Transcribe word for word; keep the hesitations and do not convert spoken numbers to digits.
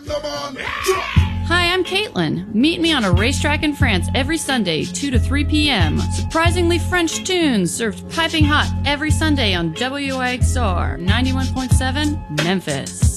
Hi, I'm Caitlin. Meet me on a racetrack in France every Sunday, two to three p.m. Surprisingly French tunes served piping hot every Sunday on W I X R ninety-one point seven Memphis.